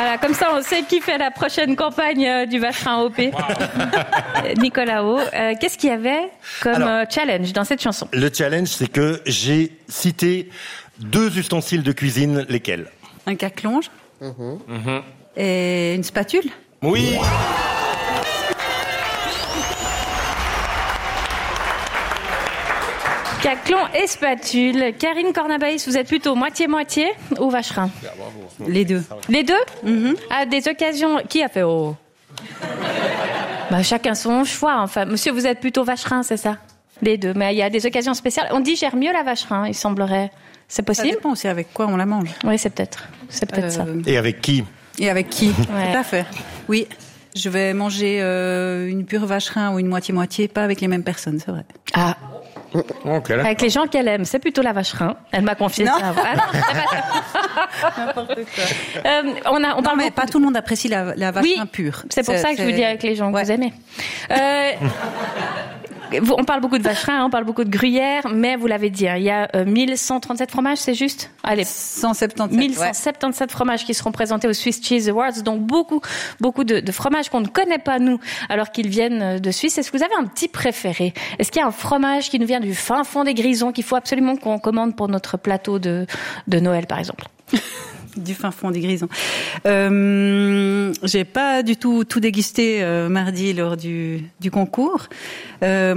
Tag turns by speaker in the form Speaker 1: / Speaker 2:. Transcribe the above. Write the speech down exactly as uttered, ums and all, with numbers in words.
Speaker 1: Voilà, comme ça, on sait qui fait la prochaine campagne euh, du Vacherin O P. Wow. Nicolas O. Euh, qu'est-ce qu'il y avait comme Alors, euh, challenge dans cette chanson?
Speaker 2: Le challenge, c'est que j'ai cité deux ustensiles de cuisine, lesquels?
Speaker 3: Un caque-longe mmh. Mmh. Et une spatule.
Speaker 2: Oui. Wow.
Speaker 1: Caclon et spatule. Karine Cornabaïs, vous êtes plutôt moitié-moitié ou Vacherin?
Speaker 3: Les deux.
Speaker 1: Les deux? Mm-hmm. À des occasions... Qui a fait oh? Bah, chacun son choix. Enfin, monsieur, vous êtes plutôt Vacherin, c'est ça? Les deux. Mais il y a des occasions spéciales. On digère mieux la Vacherin, il semblerait. C'est possible?
Speaker 3: Ça dépend aussi avec quoi on la mange.
Speaker 1: Oui, c'est peut-être. C'est peut-être euh... ça.
Speaker 2: Et avec qui?
Speaker 3: Et avec qui?
Speaker 1: Ouais.
Speaker 3: Tout à fait. Oui. Je vais manger euh, une pure Vacherin ou une moitié-moitié, pas avec les mêmes personnes, c'est vrai.
Speaker 1: Ah.
Speaker 2: Okay,
Speaker 1: avec les gens qu'elle aime, c'est plutôt la Vacherin. Elle m'a confié
Speaker 3: non.
Speaker 1: ça. Ah, non,
Speaker 3: n'importe quoi.
Speaker 1: Euh, on a, on
Speaker 3: non,
Speaker 1: parle
Speaker 3: mais
Speaker 1: beaucoup...
Speaker 3: pas tout le monde apprécie la, la Vacherin
Speaker 1: oui,
Speaker 3: pure.
Speaker 1: C'est pour
Speaker 3: c'est,
Speaker 1: ça que
Speaker 3: c'est...
Speaker 1: je vous dis avec les gens que ouais. vous aimez. Euh, on parle beaucoup de Vacherin, on parle beaucoup de Gruyère, mais vous l'avez dit, hein, il y a euh, mille cent trente-sept fromages, c'est juste? Allez,
Speaker 3: cent soixante-dix-sept,
Speaker 1: mille cent soixante-dix-sept ouais. fromages qui seront présentés aux Swiss Cheese Awards, donc beaucoup, beaucoup de, de fromages qu'on ne connaît pas nous, alors qu'ils viennent de Suisse. Est-ce que vous avez un petit préféré? Est-ce qu'il y a un fromage qui nous vient du fin fond des Grisons qu'il faut absolument qu'on commande pour notre plateau de, de Noël, par exemple?
Speaker 3: Du fin fond des Grisons. Euh, j'ai pas du tout tout dégusté euh, mardi lors du, du concours. Euh,